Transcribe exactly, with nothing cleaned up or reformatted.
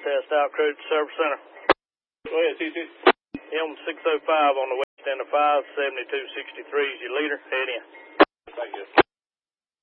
test out, credit service center. Go ahead, C C. M six oh five on the west end of five, seventy-two sixty-three is your leader. Head in. Thank you.